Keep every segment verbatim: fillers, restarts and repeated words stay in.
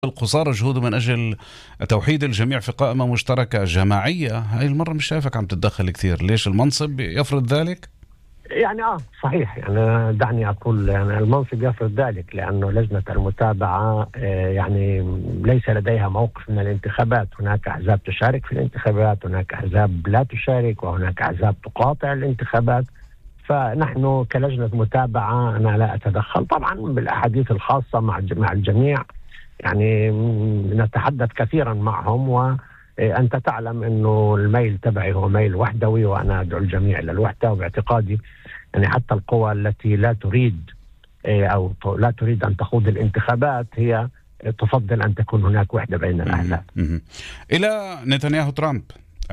القصارى جهوده من أجل توحيد الجميع في قائمة مشتركة جماعية. هاي المرة مش شايفك عم تتدخل كثير، ليش المنصب يفرض ذلك؟ يعني اه صحيح، يعني دعني اقول يعني المنصب يفرض ذلك، لانه لجنه المتابعه آه يعني ليس لديها موقف من الانتخابات. هناك احزاب تشارك في الانتخابات، هناك احزاب لا تشارك، وهناك احزاب تقاطع الانتخابات. فنحن كلجنه متابعه انا لا اتدخل طبعا بالاحاديث الخاصه مع مع الجميع، يعني نتحدث كثيرا معهم، وأنت تعلم أنه الميل تبعي هو ميل وحدوي، وأنا أدعو الجميع إلى الوحدة. وباعتقادي يعني حتى القوى التي لا تريد أو لا تريد أن تخوض الانتخابات هي تفضل أن تكون هناك وحدة بين الأحزاب. إلى نتنياهو ترامب،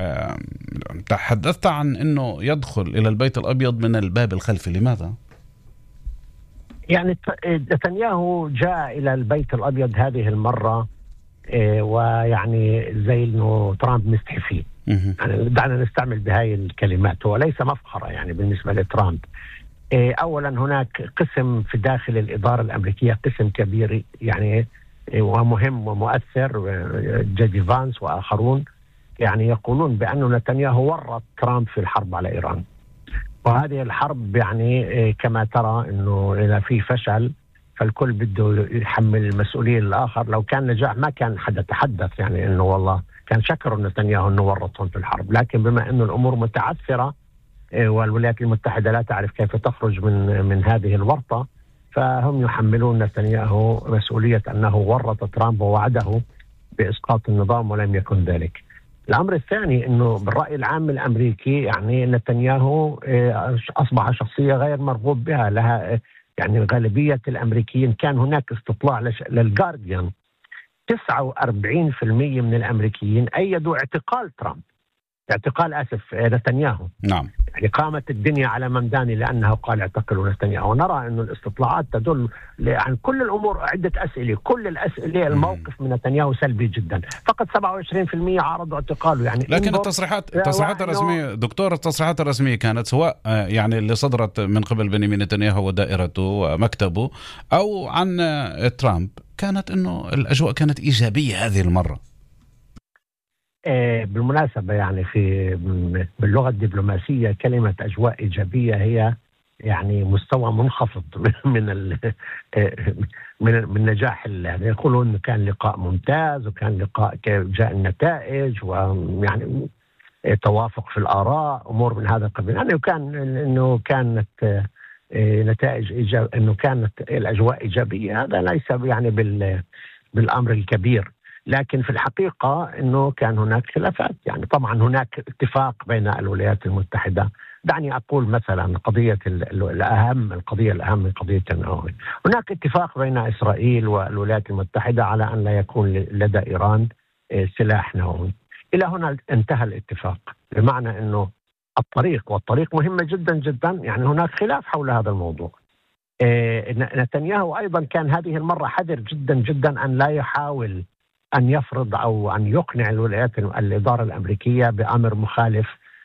تحدثت عن أنه يدخل إلى البيت الأبيض من الباب الخلفي، لماذا؟ يعني نتنياهو جاء إلى البيت الأبيض هذه المرة إيه ويعني زي إنه ترامب مستحي فيه. يعني دعنا نستعمل بهاي الكلمات، هو ليس مفخرة يعني بالنسبة لترامب. إيه أولا هناك قسم في داخل الإدارة الأمريكية، قسم كبير يعني إيه ومهم ومؤثر، جيدي فانس وآخرون يعني يقولون بأنه نتنياهو ورط ترامب في الحرب على إيران. وهذه الحرب يعني كما ترى انه اذا في فشل فالكل بده يحمل المسؤوليه الاخر. لو كان نجاح ما كان حدا تحدث يعني انه والله كان شكر نتنياهو انه ورطهم في الحرب، لكن بما انه الامور متعثره والولايات المتحده لا تعرف كيف تخرج من من هذه الورطه، فهم يحملون نتنياهو مسؤوليه انه ورط ترامب ووعده باسقاط النظام ولم يكن ذلك. الأمر الثاني أنه بالرأي العام الأمريكي يعني نتنياهو أصبح شخصية غير مرغوب بها لها، يعني غالبية الأمريكيين. كان هناك استطلاع للجارديان، تسعة وأربعين بالمئة من الأمريكيين أيدوا اعتقال ترامب، اعتقال أسف نتنياهو. نعم. يعني قامت الدنيا على ممداني لأنه قال اعتقلوا نتنياهو. ونرى أن الاستطلاعات تدل عن كل الأمور عدة أسئلة، كل الأسئلة الموقف من نتنياهو سلبي جدا. فقط سبعة وعشرين بالمئة عارضوا اعتقاله. يعني لكن التصريحات التصريحات الرسمية دكتور، التصريحات الرسمية كانت سواء يعني اللي صدرت من قبل بنيامين نتنياهو ودائرته ومكتبه أو عن ترامب، كانت أنه الأجواء كانت إيجابية هذه المرة. بالمناسبة يعني في باللغة الدبلوماسية كلمة أجواء إيجابية هي يعني مستوى منخفض من ال من من نجاح. يقولون إنه كان لقاء ممتاز وكان لقاء جاء النتائج ويعني توافق في الآراء، أمور من هذا القبيل. يعني كان إنه كانت نتائج إيجاب، إنه كانت الأجواء إيجابية، هذا ليس يعني بال بالأمر الكبير. لكن في الحقيقة أنه كان هناك خلافات. يعني طبعا هناك اتفاق بين الولايات المتحدة. دعني أقول مثلا قضية الأهم، القضية الأهم من قضية النووي، هناك اتفاق بين إسرائيل والولايات المتحدة على أن لا يكون لدى إيران سلاح نووي. إلى هنا انتهى الاتفاق، بمعنى أنه الطريق والطريق مهمة جدا جدا. يعني هناك خلاف حول هذا الموضوع. نتنياهو أيضا كان هذه المرة حذر جدا جدا أن لا يحاول أن يفرض أو أن يقنع الولايات الإدارة الأمريكية بأمر مخالف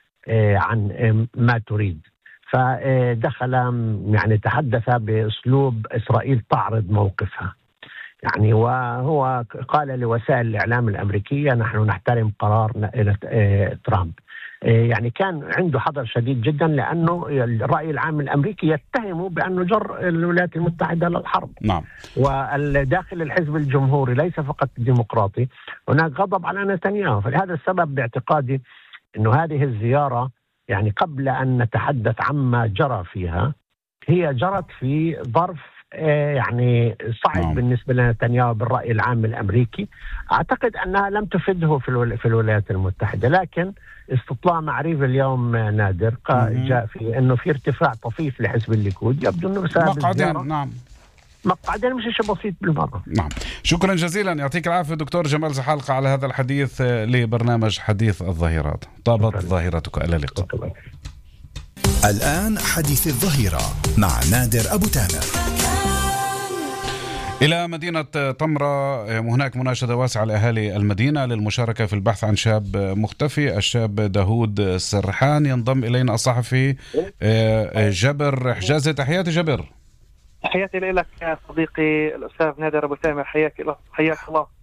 عن ما تريد. فدخل يعني تحدث بأسلوب إسرائيل تعرض موقفها، يعني وهو قال لوسائل الإعلام الأمريكية نحن نحترم قرار ترامب. يعني كان عنده حذر شديد جدا، لأنه الرأي العام الأمريكي يتهمه بأنه جر الولايات المتحدة للحرب. نعم. والداخل الحزب الجمهوري ليس فقط الديمقراطي هناك غضب على نتنياهو. فلهذا السبب باعتقادي أنه هذه الزيارة يعني قبل أن نتحدث عما جرى فيها، هي جرت في ظرف يعني صعب نعم. بالنسبة لنتنياهو بالرأي العام الأمريكي. أعتقد أنها لم تفيده في في الولايات المتحدة. لكن استطلاع معريف اليوم نادر جاء في أنه في ارتفاع طفيف لحزب الليكود، يبدو أنه بسبب مقعدين. نعم، مقعدين مش شيء بسيط بالمرة. نعم. شكرا جزيلا، يعطيك العافية دكتور جمال زحالقة على هذا الحديث لبرنامج حديث الظهيرات. طابت ظاهرتك، إلى اللقاء. الآن حديث الظهيرة مع نادر أبو تامر. إلى مدينة طمرة، هناك مناشدة واسعة لأهالي المدينة للمشاركة في البحث عن شاب مختفي، الشاب داود السرحان. ينضم إلينا الصحفي جبر حجازي. تحياتي جبر. تحياتي لك صديقي الأستاذ نادر أبو سامر، حياك الله. حياك الله.